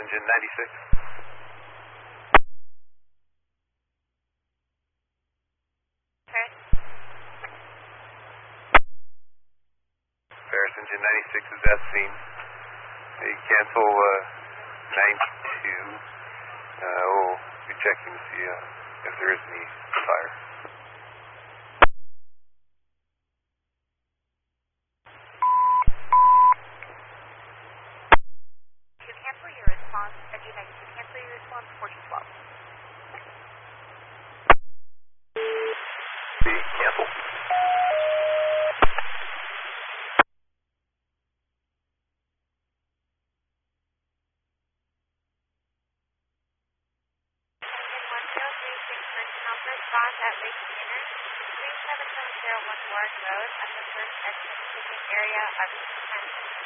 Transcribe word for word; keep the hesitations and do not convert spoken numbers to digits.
Engine ninety-six. Okay. Ferris Engine ninety-six is at scene. They cancel uh, ninety-two. Uh, we'll be checking to see uh, if there is any fire. To cancel your response, Engine ninety-two, cancel your response, fourteen twelve. Be canceled. Engine one zero three six, personnel for response at Lake Manor, three seven seven zero one Warren Road, at the first exit shipping area of ten.